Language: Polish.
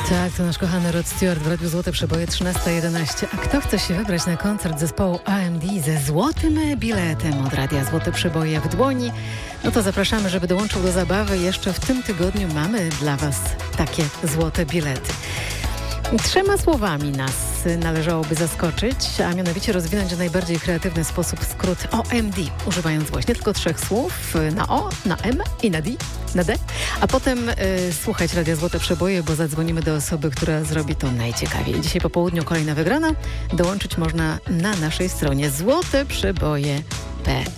Tak, to nasz kochany Rod Stewart w Radiu Złote Przeboje 13:11. A kto chce się wybrać na koncert zespołu AMD ze złotym biletem od Radia Złote Przeboje w dłoni, no to zapraszamy, żeby dołączył do zabawy. Jeszcze w tym tygodniu mamy dla Was takie złote bilety. 3 słowami nas należałoby zaskoczyć, a mianowicie rozwinąć w najbardziej kreatywny sposób skrót OMD, używając właśnie tylko 3 słów na O, na M i na D, a potem słuchać Radia Złote Przeboje, bo zadzwonimy do osoby, która zrobi to najciekawiej. Dzisiaj po południu kolejna wygrana. Dołączyć można na naszej stronie złoteprzeboje.pl.